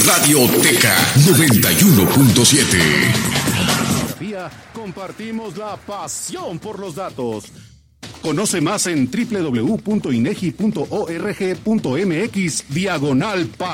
Radioteca 91.7. Compartimos la pasión por los datos. Conoce más en www.inegi.org.mx/.